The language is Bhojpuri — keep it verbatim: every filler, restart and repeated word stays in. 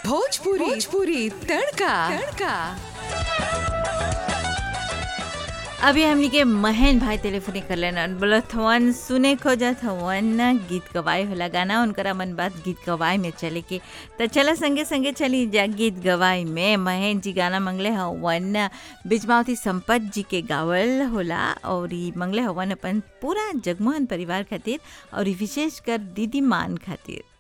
भोजपुरी भोजपुरी तड़का तड़का। अभी हमनी के महन भाई टेलीफोन कर लेना बोलत हवन सुने खोजत हवन गीत गवाए होला गाना उनकरा मन बात गीत गवाए में चले के त चला संगे संगे चली जा गीत गवाए में महन जी गाना मंगले हवन बिजमावती संपत जी के गावल होला और ई मंगले हवन अपन पूरा जगमोहन परिवार खातिर और ई विशेष कर दीदी मान खातिर।